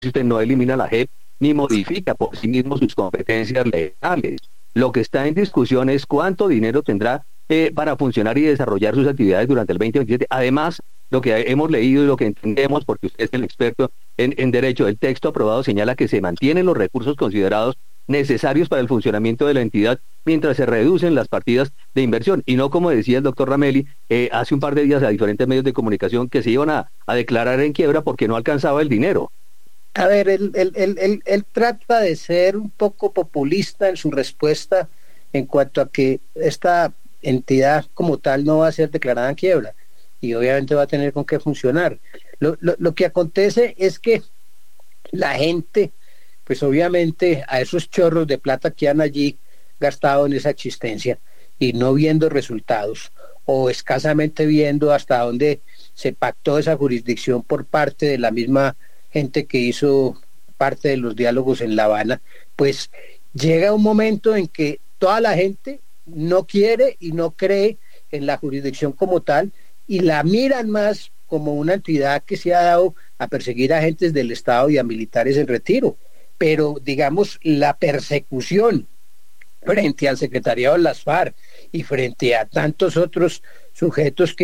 usted no elimina la JEP ni modifica por sí mismo sus competencias legales. Lo que está en discusión es cuánto dinero tendrá para funcionar y desarrollar sus actividades durante el 2027. Además, lo que hemos leído y lo que entendemos, porque usted es el experto en derecho, el texto aprobado señala que se mantienen los recursos considerados necesarios para el funcionamiento de la entidad mientras se reducen las partidas de inversión, y no como decía el doctor Ramelli hace un par de días a diferentes medios de comunicación que se iban a declarar en quiebra porque no alcanzaba el dinero. A ver, él trata de ser un poco populista en su respuesta en cuanto a que esta entidad como tal no va a ser declarada en quiebra y obviamente va a tener con qué funcionar. Lo que acontece es que la gente, pues obviamente a esos chorros de plata que han allí gastado en esa existencia y no viendo resultados o escasamente viendo hasta dónde se pactó esa jurisdicción por parte de la misma gente que hizo parte de los diálogos en La Habana, pues llega un momento en que toda la gente no quiere y no cree en la jurisdicción como tal y la miran más como una entidad que se ha dado a perseguir agentes del Estado y a militares en retiro. Pero, digamos, la persecución frente al secretariado de las FARC y frente a tantos otros sujetos que